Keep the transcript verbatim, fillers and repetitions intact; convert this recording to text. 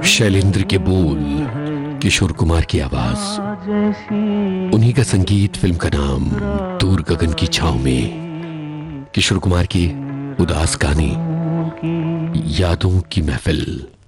शैलेंद्र के बोल, किशोर कुमार की आवाज, उन्हीं का संगीत, फिल्म का नाम दूर गगन की छांव में। किशोर कुमार की उदास गाने, यादों की महफिल।